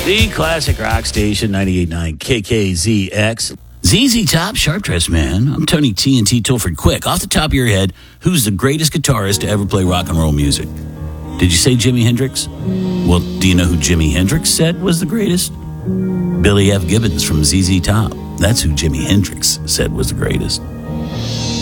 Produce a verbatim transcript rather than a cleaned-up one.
The classic rock station, ninety-eight point nine K K Z X. Z Z Top, Sharp Dressed Man. I'm Tony T N T Tilford. Quick, off the top of your head, who's the greatest guitarist to ever play rock and roll music? Did you say Jimi Hendrix? Well, do you know who Jimi Hendrix said was the greatest? Billy F. Gibbons from Z Z Top. That's who Jimi Hendrix said was the greatest.